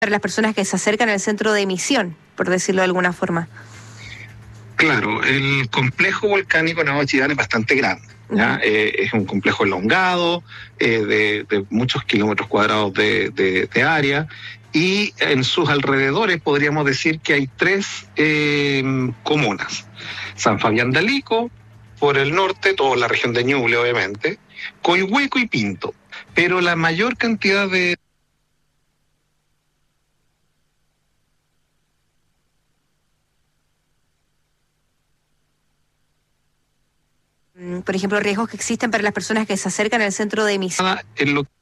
para las personas que se acercan al centro de emisión, por decirlo de alguna forma. Claro, el complejo volcánico Nevado de Chillán es bastante grande, ¿ya? Es un complejo elongado, de muchos kilómetros cuadrados de área, y en sus alrededores podríamos decir que hay 3 comunas. San Fabián de Alico, por el norte, toda la región de Ñuble, obviamente, Coihueco y Pinto. Pero la mayor cantidad de... Por ejemplo, riesgos que existen para las personas que se acercan al centro de emisión. En lo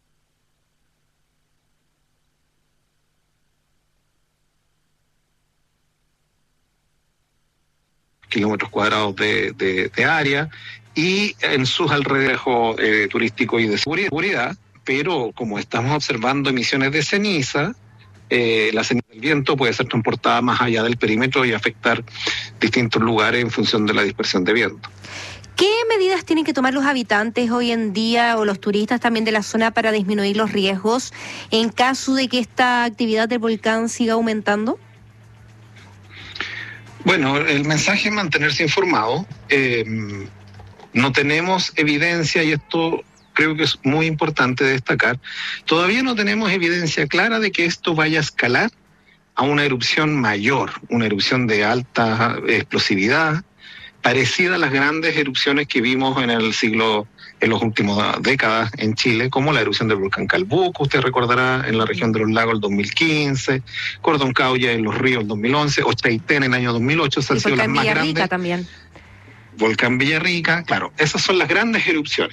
kilómetros cuadrados de área, y en sus alrededores turísticos y de seguridad, pero como estamos observando emisiones de ceniza, la ceniza del viento puede ser transportada más allá del perímetro y afectar distintos lugares en función de la dispersión de viento. ¿Qué medidas tienen que tomar los habitantes hoy en día o los turistas también de la zona para disminuir los riesgos en caso de que esta actividad del volcán siga aumentando? Bueno, el mensaje es mantenerse informado. No tenemos evidencia, y esto creo que es muy importante destacar, todavía no tenemos evidencia clara de que esto vaya a escalar a una erupción mayor, una erupción de alta explosividad, parecida a las grandes erupciones que vimos en las últimas décadas en Chile, como la erupción del volcán Calbuco, usted recordará, en la región de los lagos el 2015, Cordoncauya en los ríos el 2011, o Chaitén en el año 2008, esas han sido las más grandes. Villarrica también. Volcán Villarrica, claro, esas son las grandes erupciones.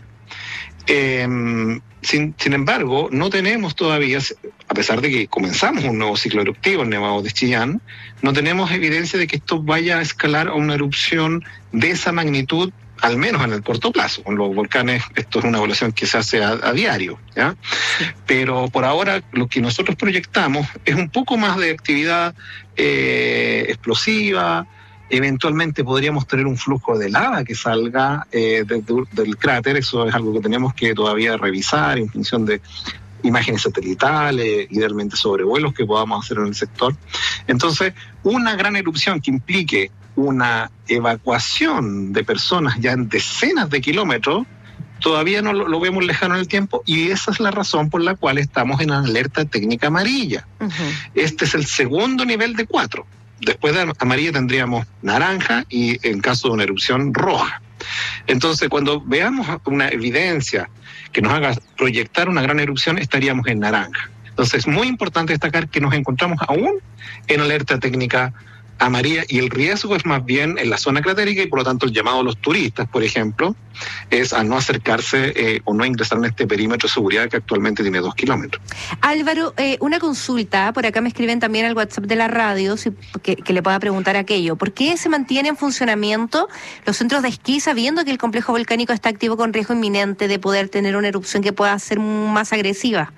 Sin embargo, no tenemos todavía, a pesar de que comenzamos un nuevo ciclo eruptivo en Nevado de Chillán, no tenemos evidencia de que esto vaya a escalar a una erupción de esa magnitud, al menos en el corto plazo. Con los volcanes esto es una evaluación que se hace a diario, ¿ya? Pero por ahora lo que nosotros proyectamos es un poco más de actividad explosiva. Eventualmente podríamos tener un flujo de lava que salga del cráter. Eso es algo que tenemos que todavía revisar en función de imágenes satelitales, idealmente sobrevuelos que podamos hacer en el sector. Entonces, una gran erupción que implique una evacuación de personas ya en decenas de kilómetros, todavía no lo vemos lejano en el tiempo, y esa es la razón por la cual estamos en alerta técnica amarilla. Este es el segundo nivel de 4. Después de amarilla tendríamos naranja y en caso de una erupción roja. Entonces, cuando veamos una evidencia que nos haga proyectar una gran erupción, estaríamos en naranja. Entonces, es muy importante destacar que nos encontramos aún en alerta técnica amarilla, y el riesgo es más bien en la zona cratérica, y por lo tanto el llamado a los turistas, por ejemplo, es a no acercarse o no ingresar en este perímetro de seguridad que actualmente tiene 2 kilómetros. Álvaro, una consulta, por acá me escriben también al WhatsApp de la radio, que le pueda preguntar aquello. ¿Por qué se mantiene en funcionamiento los centros de esquí sabiendo que el complejo volcánico está activo con riesgo inminente de poder tener una erupción que pueda ser más agresiva?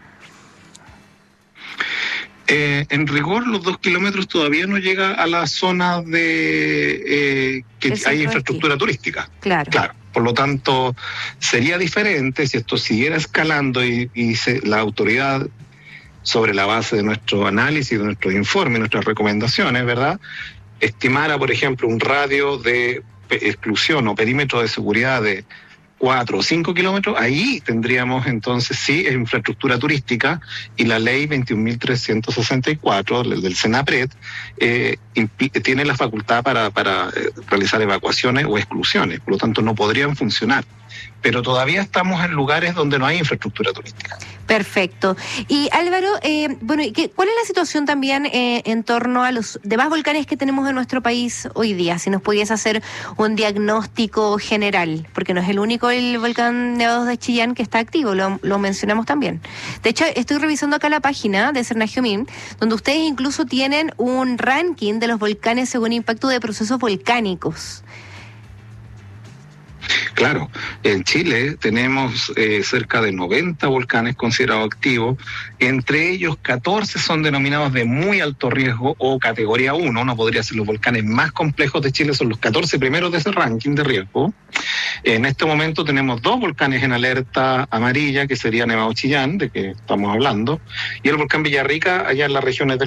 En rigor, los 2 kilómetros todavía no llega a la zona de que hay infraestructura turística. Claro. Por lo tanto, sería diferente si esto siguiera escalando y la autoridad, sobre la base de nuestro análisis, de nuestros informes, nuestras recomendaciones, ¿verdad?, estimara, por ejemplo, un radio de exclusión o perímetro de seguridad de 4 o 5 kilómetros, ahí tendríamos entonces sí infraestructura turística, y la ley 21.364 del Senapred tiene la facultad para realizar evacuaciones o exclusiones, por lo tanto no podrían funcionar. Pero todavía estamos en lugares donde no hay infraestructura turística. Perfecto. Y Álvaro, ¿cuál es la situación también en torno a los demás volcanes que tenemos en nuestro país hoy día? Si nos pudiese hacer un diagnóstico general, porque no es el único el volcán Nevado de Chillán que está activo, lo mencionamos también. De hecho, estoy revisando acá la página de Cernagiomín, donde ustedes incluso tienen un ranking de los volcanes según impacto de procesos volcánicos. Claro, en Chile tenemos cerca de 90 volcanes considerados activos, entre ellos 14 son denominados de muy alto riesgo o categoría 1, no podría ser los volcanes más complejos de Chile, son los 14 primeros de ese ranking de riesgo. En este momento tenemos 2 volcanes en alerta amarilla, que sería Nevado Chillán, de que estamos hablando, y el volcán Villarrica, allá en las regiones de